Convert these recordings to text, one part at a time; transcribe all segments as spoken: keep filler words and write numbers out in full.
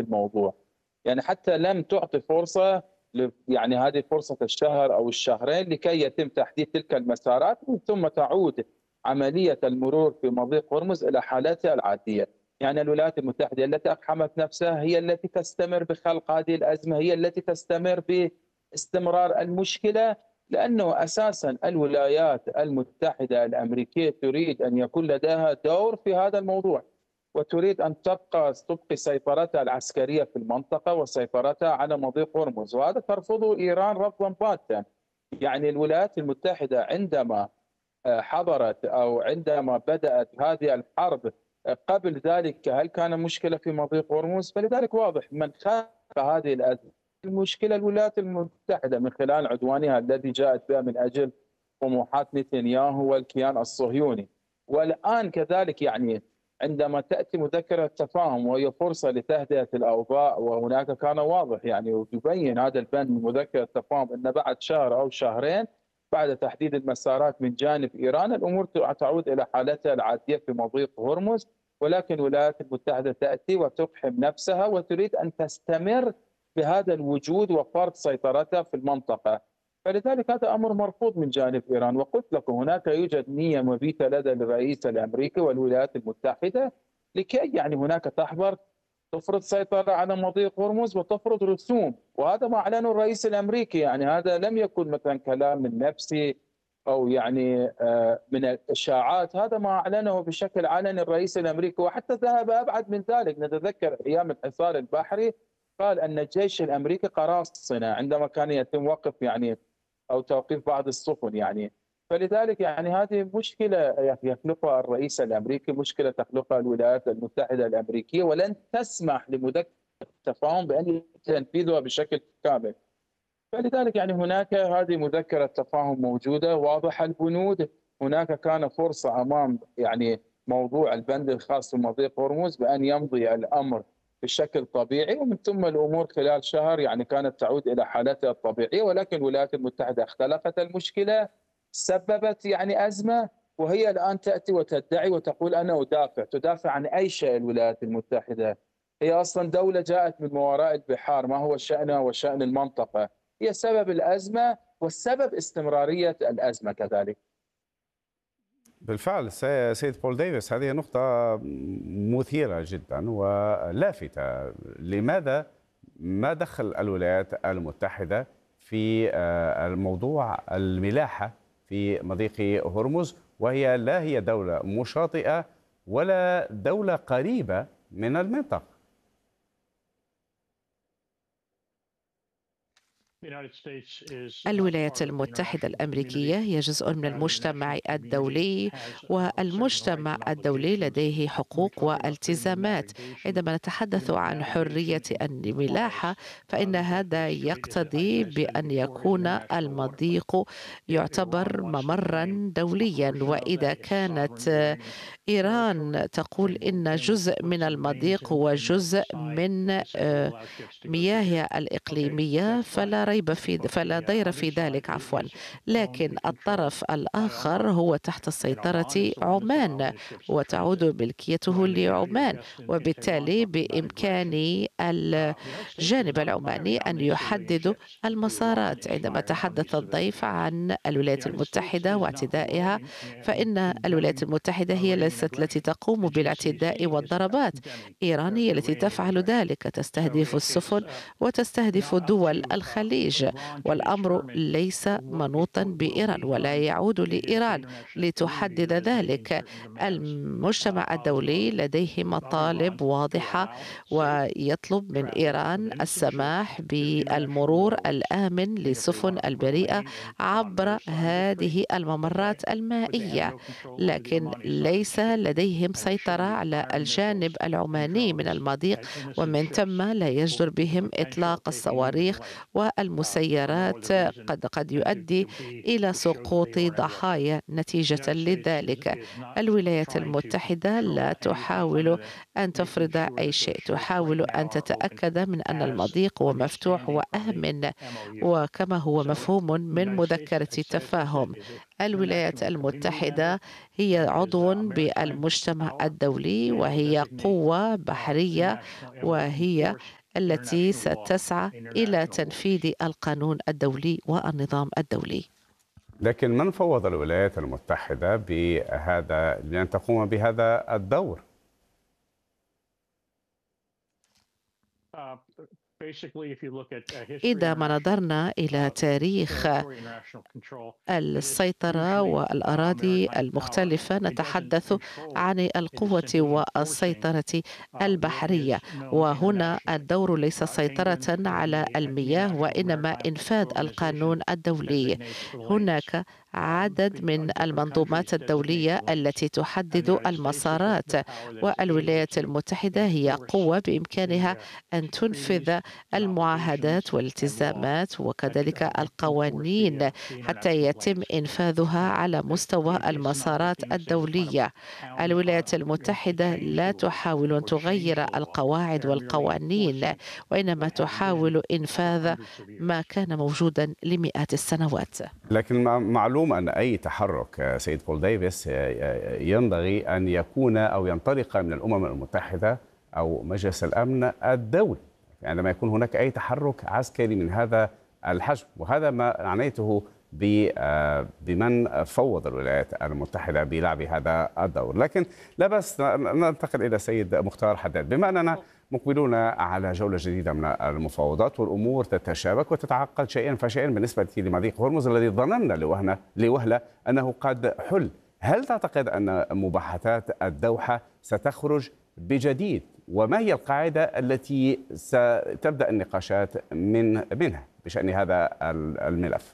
الموضوع. يعني حتى لم تعطي فرصة ل يعني هذه فرصة الشهر أو الشهرين لكي يتم تحديد تلك المسارات، ومن ثم تعود عملية المرور في مضيق هرمز إلى حالتها العادية. يعني الولايات المتحدة التي أقحمت نفسها هي التي تستمر بخلق هذه الأزمة، هي التي تستمر باستمرار المشكلة، لأنه أساسا الولايات المتحدة الأمريكية تريد أن يكون لديها دور في هذا الموضوع، وتريد أن تبقى تبقي سيطرتها العسكرية في المنطقة وسيطرتها على مضيق هرمز، وهذا ترفضه إيران رفضا باتا. يعني الولايات المتحدة عندما حضرت أو عندما بدأت هذه الحرب قبل ذلك، هل كان مشكلة في مضيق هرمز؟ فلذلك واضح من خلق هذه الأزمة المشكلة الولايات المتحدة من خلال عدوانها الذي جاءت بها من أجل طموحات نتنياهو والكيان الصهيوني. والآن كذلك يعني عندما تأتي مذكرة تفاهم وهي فرصة لتهدئة الأوضاع، وهناك كان واضح يعني ويبين هذا البند من مذكرة التفاهم أن بعد شهر أو شهرين بعد تحديد المسارات من جانب إيران الأمور تعود إلى حالتها العادية في مضيق هرمز، ولكن الولايات المتحدة تأتي وتقحم نفسها وتريد أن تستمر بهذا الوجود وفرض سيطرتها في المنطقة. فلذلك هذا أمر مرفوض من جانب إيران. وقلت لكم هناك يوجد نية مبيتة لدى الرئيس الأمريكي والولايات المتحدة لكي يعني هناك تحضر تفرض سيطرة على مضيق هرمز وتفرض رسوم، وهذا ما أعلنه الرئيس الأمريكي. يعني هذا لم يكن مثلا كلام من نفسي أو يعني من الإشاعات، هذا ما أعلنه بشكل علني الرئيس الأمريكي، وحتى ذهب أبعد من ذلك. نتذكر أيام الحصار البحري قال أن الجيش الأمريكي قراصنة عندما كان يتم وقف يعني أو توقيف بعض السفن يعني. فلذلك يعني هذه مشكلة يخلقها الرئيس الأمريكي، مشكلة تخلقها الولايات المتحدة الأمريكية، ولن تسمح لمذكرة التفاهم بأن تنفيذها بشكل كامل. فلذلك يعني هناك هذه مذكرة تفاهم موجودة واضحة البنود. هناك كان فرصة أمام يعني موضوع البند الخاص بمضيق هرمز بأن يمضي الأمر بشكل طبيعي، ومن ثم الأمور خلال شهر يعني كانت تعود إلى حالتها الطبيعية. ولكن الولايات المتحدة اختلقت المشكلة، سببت يعني أزمة، وهي الآن تأتي وتدعي وتقول أنا أدافع. تدافع عن أي شيء الولايات المتحدة؟ هي أصلا دولة جاءت من وراء البحار، ما هو شأنها وشأن المنطقة؟ هي سبب الأزمة والسبب استمرارية الأزمة كذلك. بالفعل سيد بول ديفيس، هذه نقطة مثيرة جدا ولافتة. لماذا ما دخل الولايات المتحدة في الموضوع الملاحة في مضيق هرمز، وهي لا هي دولة مشاطئة ولا دولة قريبة من المنطقة؟ الولايات المتحدة الأمريكية هي جزء من المجتمع الدولي، والمجتمع الدولي لديه حقوق والتزامات. عندما نتحدث عن حرية الملاحة فإن هذا يقتضي بأن يكون المضيق يعتبر ممرا دوليا، وإذا كانت إيران تقول إن جزء من المضيق هو جزء من مياهها الإقليمية فلا ريب في فلا ضير في ذلك عفوا. لكن الطرف الآخر هو تحت سيطرة عمان وتعود ملكيته لعمان، وبالتالي بإمكان الجانب العماني أن يحدد المسارات. عندما تحدث الضيف عن الولايات المتحدة واعتدائها، فإن الولايات المتحدة هي ليست التي تقوم بالاعتداء والضربات، إيران هي التي تفعل ذلك، تستهدف السفن وتستهدف دول الخليج، والأمر ليس منوطا بإيران ولا يعود لإيران لتحدد ذلك. المجتمع الدولي لديه مطالب واضحة ويطلب من إيران السماح بالمرور الآمن للسفن البريئة عبر هذه الممرات المائية، لكن ليس لديهم سيطرة على الجانب العماني من المضيق، ومن ثم لا يجدر بهم إطلاق الصواريخ والمسيرات قد قد يؤدي إلى سقوط ضحايا نتيجة لذلك. الولايات المتحدة لا تحاول أن تفرض أي شيء، تحاول أن تتأكد من أن المضيق هو مفتوح وآمن، وكما هو مفهوم من مذكرة التفاهم الولايات المتحدة هي عضو بالمجتمع الدولي وهي قوة بحرية، وهي التي ستسعى إلى تنفيذ القانون الدولي والنظام الدولي. لكن من فوض الولايات المتحدة بهذا لأن تقوم بهذا الدور؟ إذا ما نظرنا إلى تاريخ السيطرة والأراضي المختلفة نتحدث عن القوة والسيطرة البحرية، وهنا الدور ليس سيطرة على المياه وإنما إنفاذ القانون الدولي. هناك عدد من المنظومات الدولية التي تحدد المسارات، والولايات المتحدة هي قوة بإمكانها أن تنفذ المعاهدات والالتزامات وكذلك القوانين حتى يتم إنفاذها على مستوى المسارات الدولية. الولايات المتحدة لا تحاول أن تغير القواعد والقوانين، وإنما تحاول إنفاذ ما كان موجودا لمئات السنوات. لكن معلوم أن أي تحرك سيد بول ديفيس ينبغي أن يكون أو ينطلق من الأمم المتحدة أو مجلس الأمن الدولي عندما يكون هناك أي تحرك عسكري من هذا الحجم، وهذا ما عنيته بمن فوض الولايات المتحدة بلعب هذا الدور. لكن لا بس ننتقل إلى سيد مختار حداد، بما أننا مقبلون على جولة جديدة من المفاوضات والأمور تتشابك وتتعقد شيئا فشيئا بالنسبة لمضيق هرمز الذي ظننا لوهلة, لوهلة أنه قد حل. هل تعتقد أن مباحثات الدوحة ستخرج بجديد؟ وما هي القاعدة التي ستبدأ النقاشات من منها بشأن هذا الملف؟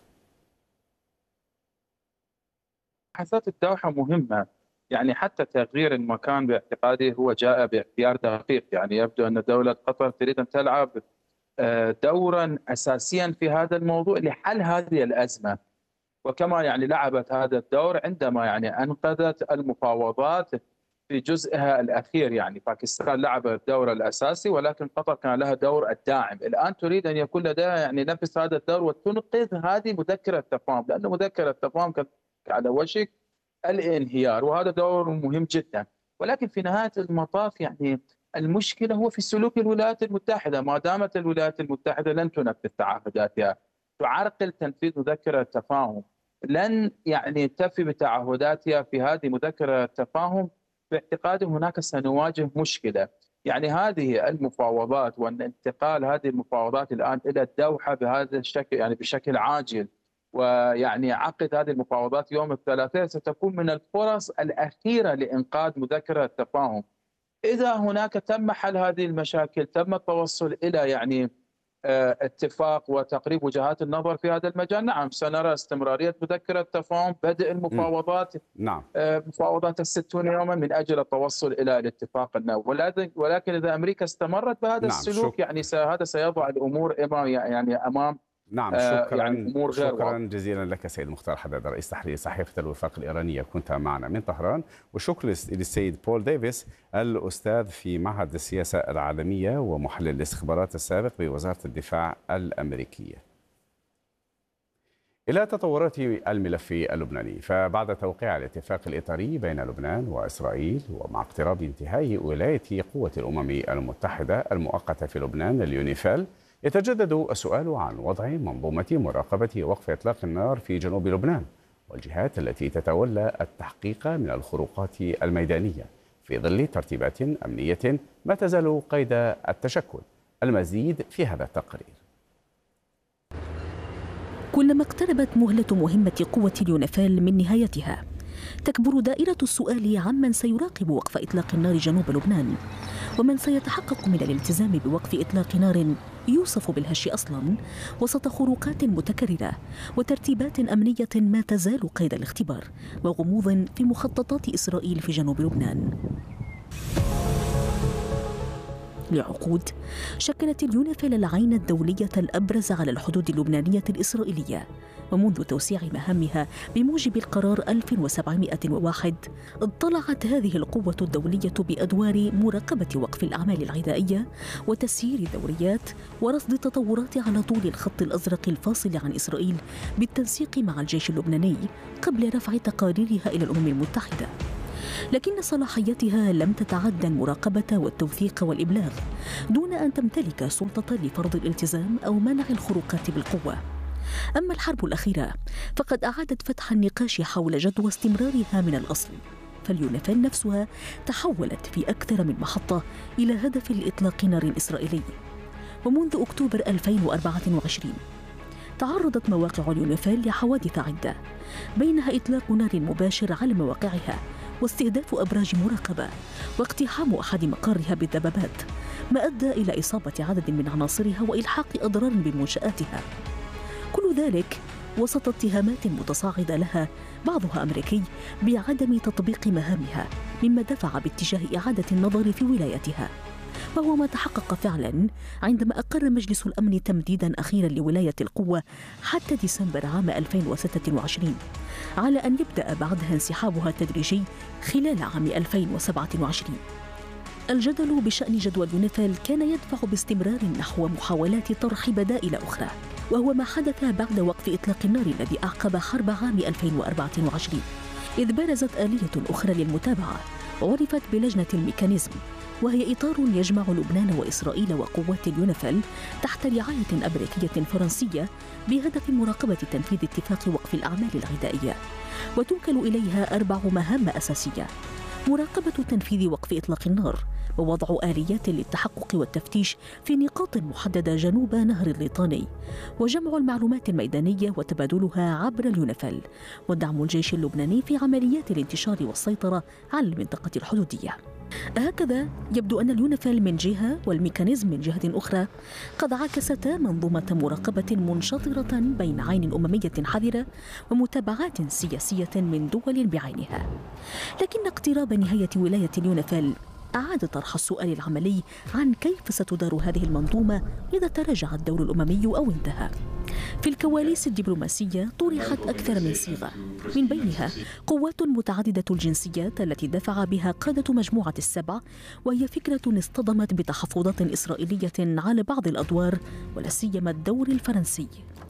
مباحثات الدوحة مهمة، يعني حتى تغيير المكان باعتقادي هو جاء باختيار دقيق. يعني يبدو أن دولة قطر تريد أن تلعب دورا أساسيا في هذا الموضوع لحل هذه الأزمة، وكما يعني لعبت هذا الدور عندما يعني أنقذت المفاوضات في جزئها الأخير. يعني باكستان لعبت الدور الأساسي ولكن قطر كان لها دور الداعم. الآن تريد أن يكون لديها يعني نفس هذا الدور وتنقذ هذه مذكرة التفاهم، لأن مذكرة التفاهم كانت على وشك الانهيار، وهذا دور مهم جدا. ولكن في نهاية المطاف يعني المشكلة هو في سلوك الولايات المتحدة. ما دامت الولايات المتحدة لن تنفذ تعهداتها، تعرقل تنفيذ مذكرة التفاهم، لن يعني تفي بتعهداتها في هذه مذكرة التفاهم، باعتقادي هناك سنواجه مشكلة. يعني هذه المفاوضات وأن انتقال هذه المفاوضات الآن إلى الدوحة بهذا الشكل يعني بشكل عاجل، ويعني عقد هذه المفاوضات يوم الثلاثاء، ستكون من الفرص الأخيرة لإنقاذ مذكرة التفاهم. إذا هناك تم حل هذه المشاكل، تم التوصل إلى يعني اتفاق وتقريب وجهات النظر في هذا المجال، نعم سنرى استمرارية مذكرة التفاهم، بدء المفاوضات، نعم مفاوضات الستون يوما من أجل التوصل إلى الاتفاق النووي. ولكن إذا أمريكا استمرت بهذا نعم السلوك شكرا. يعني هذا سيضع الأمور يعني أمام نعم شكرا يعني أمور غير شكرا واضح. جزيلا لك سيد مختار حداد، رئيس تحرير صحيفة الوفاق الإيرانية، كنت معنا من طهران. وشكرا للسيد بول ديفيس الأستاذ في معهد السياسة العالمية ومحلل الاستخبارات السابق بوزارة الدفاع الأمريكية. إلى تطورات الملف اللبناني، فبعد توقيع الاتفاق الإطاري بين لبنان وإسرائيل ومع اقتراب انتهاء ولاية قوة الأمم المتحدة المؤقتة في لبنان اليونيفيل، يتجدد السؤال عن وضع منظومة مراقبة وقف إطلاق النار في جنوب لبنان والجهات التي تتولى التحقيق من الخروقات الميدانية في ظل ترتيبات أمنية ما تزال قيد التشكل. المزيد في هذا التقرير. كلما اقتربت مهلة مهمة قوة اليونيفيل من نهايتها، تكبر دائرة السؤال عمن سيراقب وقف إطلاق النار جنوب لبنان، ومن سيتحقق من الالتزام بوقف إطلاق نار يوصف بالهش أصلاً وسط خروقات متكررة وترتيبات أمنية ما تزال قيد الاختبار وغموض في مخططات إسرائيل في جنوب لبنان. لعقود شكلت اليونيفيل العين الدولية الأبرز على الحدود اللبنانية الإسرائيلية، ومنذ توسيع مهامها بموجب القرار ألف وسبعمائة وواحد اطلعت هذه القوة الدولية بأدوار مراقبة وقف الأعمال العدائية وتسيير الدوريات ورصد تطورات على طول الخط الأزرق الفاصل عن إسرائيل بالتنسيق مع الجيش اللبناني قبل رفع تقاريرها إلى الأمم المتحدة. لكن صلاحيتها لم تتعدى المراقبة والتوثيق والإبلاغ دون أن تمتلك سلطة لفرض الالتزام أو منع الخروقات بالقوة. أما الحرب الأخيرة فقد أعادت فتح النقاش حول جدوى استمرارها من الأصل، فاليونيفيل نفسها تحولت في أكثر من محطة إلى هدف لإطلاق نار إسرائيلي. ومنذ أكتوبر ألفين وأربعة وعشرين تعرضت مواقع اليونيفيل لحوادث عدة، بينها إطلاق نار مباشر على مواقعها واستهداف أبراج مراقبة واقتحام أحد مقارها بالدبابات، ما أدى إلى إصابة عدد من عناصرها وإلحاق أضرار بمنشآتها. كل ذلك وسط اتهامات متصاعدة لها بعضها أمريكي بعدم تطبيق مهامها، مما دفع باتجاه إعادة النظر في ولايتها، وهو ما تحقق فعلا عندما أقر مجلس الأمن تمديدا أخيرا لولاية القوة حتى ديسمبر عام ألفين وستة وعشرين، على أن يبدأ بعدها انسحابها التدريجي خلال عام ألفين وسبعة وعشرين. الجدل بشأن جدوى اليونيفيل كان يدفع باستمرار نحو محاولات طرح بدائل أخرى، وهو ما حدث بعد وقف إطلاق النار الذي أعقب حرب عام ألفين وأربعة وعشرين، إذ برزت آلية أخرى للمتابعة وعرفت بلجنة الميكانيزم، وهي إطار يجمع لبنان وإسرائيل وقوات اليونيفيل تحت رعاية أمريكية فرنسية بهدف مراقبة تنفيذ اتفاق وقف الأعمال العدائية، وتوكل إليها أربع مهام أساسية: مراقبة تنفيذ وقف إطلاق النار، ووضع آليات للتحقق والتفتيش في نقاط محددة جنوب نهر الليطاني، وجمع المعلومات الميدانية وتبادلها عبر اليونيفيل، ودعم الجيش اللبناني في عمليات الانتشار والسيطرة على المنطقة الحدودية. هكذا يبدو أن اليونيفيل من جهة والميكانيزم من جهة أخرى قد عكستا منظومة مراقبة منشطرة بين عين أممية حذرة ومتابعات سياسية من دول بعينها. لكن اقتراب نهاية ولاية اليونيفيل أعاد طرح السؤال العملي عن كيف ستدار هذه المنظومة إذا تراجع الدور الأممي أو انتهى. في الكواليس الدبلوماسية طرحت أكثر من صيغة، من بينها قوات متعددة الجنسيات التي دفع بها قادة مجموعة السبع، وهي فكرة اصطدمت بتحفظات إسرائيلية على بعض الأدوار ولا سيما الدور الفرنسي،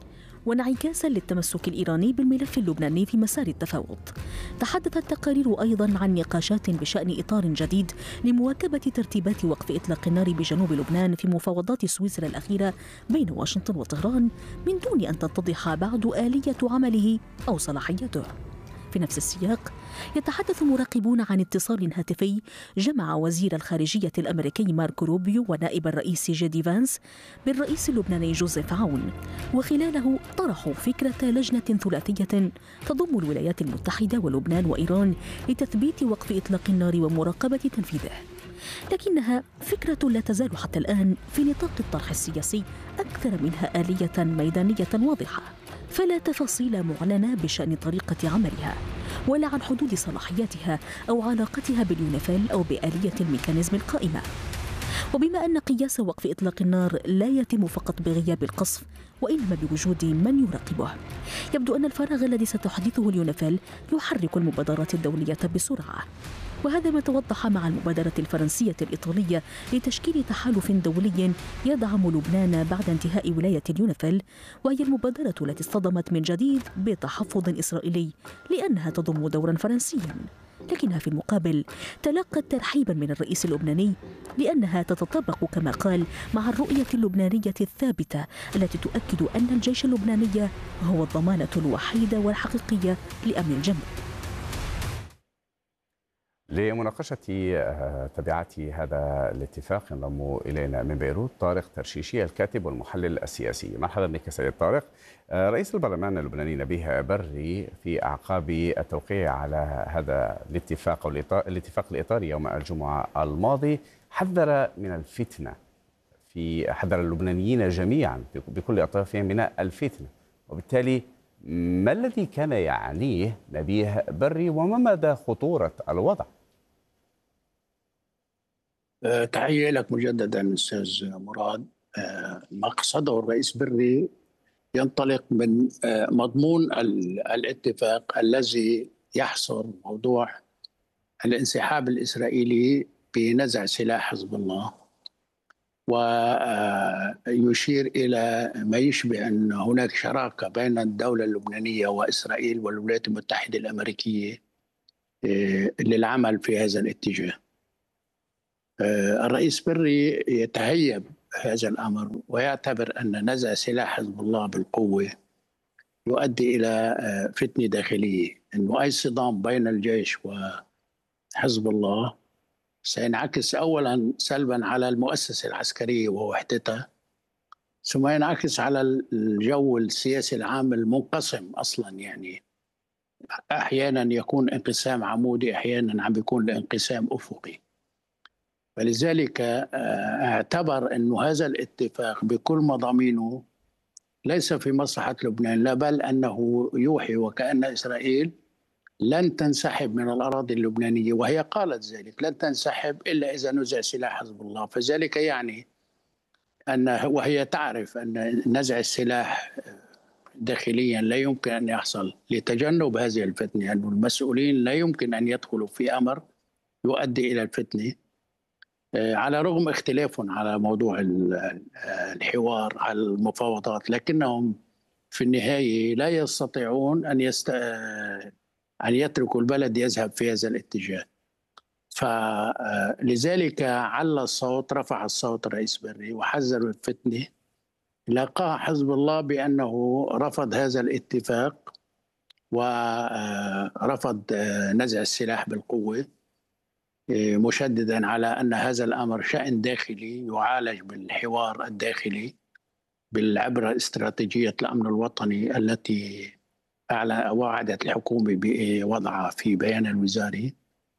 وانعكاسا للتمسك الإيراني بالملف اللبناني في مسار التفاوض. تحدث التقارير أيضا عن نقاشات بشأن إطار جديد لمواكبة ترتيبات وقف إطلاق النار بجنوب لبنان في مفاوضات سويسرا الأخيرة بين واشنطن وطهران، من دون أن تتضح بعد آلية عمله أو صلاحيته. في نفس السياق يتحدث مراقبون عن اتصال هاتفي جمع وزير الخارجية الأمريكي ماركو روبيو ونائب الرئيس جي دي فانس بالرئيس اللبناني جوزيف عون، وخلاله طرحوا فكرة لجنة ثلاثية تضم الولايات المتحدة ولبنان وإيران لتثبيت وقف إطلاق النار ومراقبة تنفيذه. لكنها فكرة لا تزال حتى الآن في نطاق الطرح السياسي أكثر منها آلية ميدانية واضحة، فلا تفاصيل معلنة بشأن طريقة عملها ولا عن حدود صلاحياتها أو علاقتها باليونيفيل أو بآلية الميكانيزم القائمة. وبما أن قياس وقف إطلاق النار لا يتم فقط بغياب القصف وإنما بوجود من يراقبه، يبدو أن الفراغ الذي ستحدثه اليونيفيل يحرك المبادرات الدولية بسرعة، وهذا ما توضح مع المبادرة الفرنسية الإيطالية لتشكيل تحالف دولي يدعم لبنان بعد انتهاء ولاية اليونيفيل، وهي المبادرة التي اصطدمت من جديد بتحفظ إسرائيلي لأنها تضم دورا فرنسيا، لكنها في المقابل تلقت ترحيبا من الرئيس اللبناني لأنها تتطابق كما قال مع الرؤية اللبنانية الثابتة التي تؤكد أن الجيش اللبناني هو الضمانة الوحيدة والحقيقية لأمن الجنوب. لمناقشة تبعات هذا الاتفاق ينضم إلينا من بيروت طارق ترشيشي الكاتب والمحلل السياسي. مرحبا بك سيد طارق. رئيس البرلمان اللبناني نبيه بري في أعقاب التوقيع على هذا الاتفاق أو الاتفاق الإطاري يوم الجمعة الماضي حذر من الفتنة، في حذر اللبنانيين جميعا بكل أطرافهم من الفتنة، وبالتالي ما الذي كان يعنيه نبيه بري وما مدى خطورة الوضع؟ آه، تحية لك مجددا أستاذ مراد. آه، ما قصده الرئيس بري ينطلق من آه، مضمون ال- الاتفاق الذي يحصر موضوع الانسحاب الإسرائيلي بنزع سلاح حزب الله، ويشير إلى ما يشبه أن هناك شراكة بين الدولة اللبنانية وإسرائيل والولايات المتحدة الأمريكية آه، للعمل في هذا الاتجاه. آه، الرئيس بري يتهيب هذا الأمر ويعتبر أن نزع سلاح حزب الله بالقوة يؤدي إلى آه، فتنة داخلية، أنه أي صدام بين الجيش وحزب الله سينعكس أولا سلبا على المؤسسة العسكرية ووحدتها، ثم ينعكس على الجو السياسي العام المنقسم أصلا. يعني أحيانا يكون انقسام عمودي، أحيانا عم بيكون لانقسام أفقي. فلذلك اعتبر أن هذا الاتفاق بكل مضامينه ليس في مصلحة لبنان، لا بل أنه يوحي وكأن إسرائيل لن تنسحب من الأراضي اللبنانية، وهي قالت ذلك، لن تنسحب إلا إذا نزع سلاح حزب الله. فذلك يعني أن وهي تعرف أن نزع السلاح داخليا لا يمكن أن يحصل لتجنب هذه الفتنة، أن يعني المسؤولين لا يمكن أن يدخلوا في أمر يؤدي إلى الفتنة، على رغم اختلافهم على موضوع الحوار على المفاوضات، لكنهم في النهاية لا يستطيعون أن يست... أن يتركوا البلد يذهب في هذا الاتجاه. فلذلك علّى الصوت، رفع الصوت الرئيس بري وحذر من الفتنة. لقى حزب الله بأنه رفض هذا الاتفاق ورفض نزع السلاح بالقوة، مشددا على أن هذا الأمر شأن داخلي يعالج بالحوار الداخلي بالعبر استراتيجية الأمن الوطني التي أعلن وعدت الحكومة بوضعها في بيان الوزاري.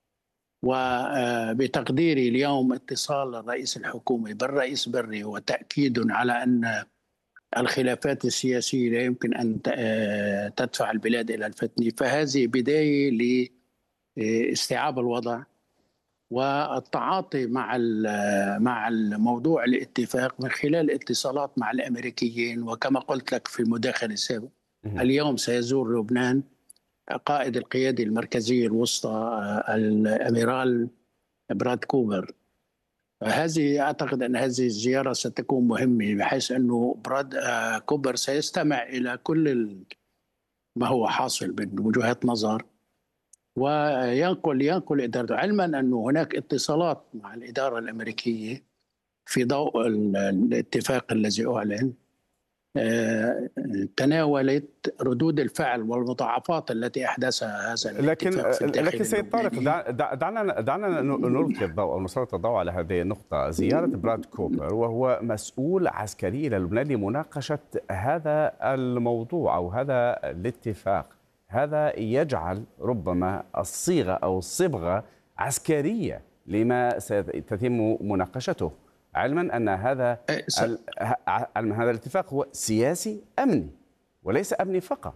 وبتقديري اليوم اتصال الرئيس الحكومي بالرئيس بري وتأكيد على أن الخلافات السياسية لا يمكن أن تدفع البلاد إلى الفتنة، فهذه بداية لاستيعاب الوضع والتعاطي مع مع الموضوع الاتفاق من خلال اتصالات مع الامريكيين. وكما قلت لك في مداخله سابقه، اليوم سيزور لبنان قائد القيادة المركزية الوسطى الاميرال براد كوبر. هذه اعتقد ان هذه الزياره ستكون مهمه، بحيث انه براد كوبر سيستمع الى كل ما هو حاصل من وجهات نظر وينقل ينقل إدارته، علما أنه هناك اتصالات مع الإدارة الأمريكية في ضوء الاتفاق الذي أعلن تناولت ردود الفعل والمضاعفات التي أحدثها هذا لكن الاتفاق في الداخل لكن سيد طارق، دعنا دعنا نلقي الضوء أو نسلط الضوء على هذه النقطة. زيارة براد كوبر وهو مسؤول عسكري إلى لبنان لمناقشة هذا الموضوع أو هذا الاتفاق، هذا يجعل ربما الصيغة أو الصبغة عسكرية لما ستتم مناقشته، علما أن هذا هذا الاتفاق هو سياسي أمني وليس أمني فقط.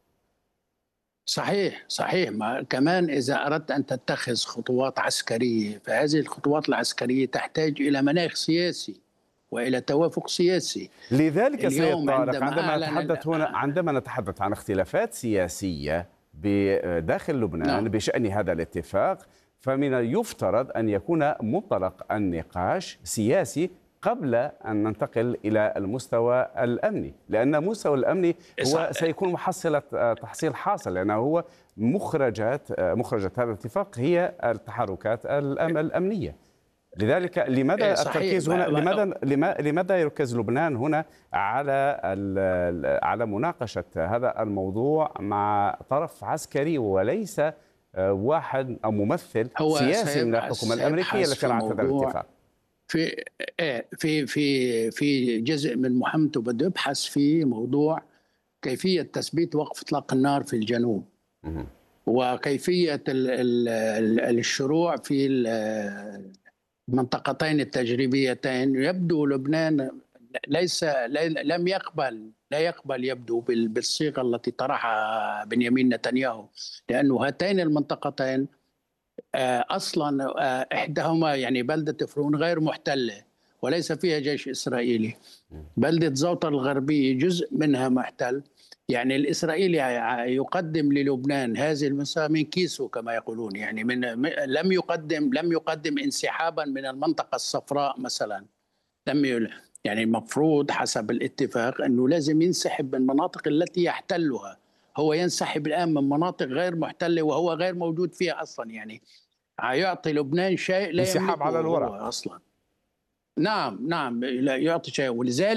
صحيح صحيح. ما كمان إذا أردت أن تتخذ خطوات عسكرية فهذه الخطوات العسكرية تحتاج إلى مناخ سياسي وإلى توافق سياسي. لذلك سيد طارق، عندما نتحدث هنا عندما نتحدث عن اختلافات سياسية بداخل لبنان نعم. بشأن هذا الاتفاق، فمن المفترض أن يكون منطلق النقاش سياسي قبل أن ننتقل إلى المستوى الأمني، لأن المستوى الأمني هو سيكون محصلة تحصيل حاصل، لأنه هو مخرجات مخرجات هذا الاتفاق هي التحركات الأمنية. لذلك لماذا التركيز هنا؟ لماذا لماذا يركز لبنان هنا على على مناقشة هذا الموضوع مع طرف عسكري وليس واحد أو ممثل سياسي من الحكومة الأمريكية التي شرعت هذا الاتفاق؟ في في في في جزء من مهمته بده يبحث في موضوع كيفية تثبيت وقف إطلاق النار في الجنوب وكيفية الشروع في المنطقتين التجريبيتين. يبدو لبنان ليس لم يقبل لا يقبل يبدو بالصيغة التي طرحها بنيامين نتنياهو، لأنه هاتين المنطقتين أصلا إحداهما يعني بلدة فرون غير محتلة وليس فيها جيش إسرائيلي. بلدة زوطة الغربية جزء منها محتل. يعني الإسرائيلي يقدم للبنان هذه المساحة من كيسه كما يقولون، يعني من لم يقدم لم يقدم انسحابا من المنطقة الصفراء مثلا. لم يعني المفروض حسب الاتفاق أنه لازم ينسحب من المناطق التي يحتلها. هو ينسحب الآن من مناطق غير محتلة وهو غير موجود فيها أصلا. يعني يعطي لبنان شيء لا انسحاب على الورق أصلا. نعم نعم لا يعطي شيء، ولذلك